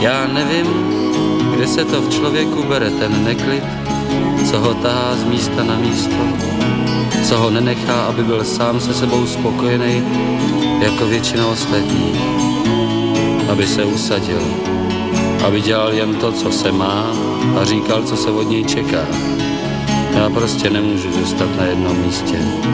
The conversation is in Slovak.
Já nevím, kde se to v člověku bere ten neklid, co ho tahá z místa na místo, co ho nenechá, aby byl sám se sebou spokojený, jako většina ostatních, aby se usadil, aby dělal jen to, co se má a říkal, co se od něj čeká. Já prostě nemůžu zůstat na jednom místě.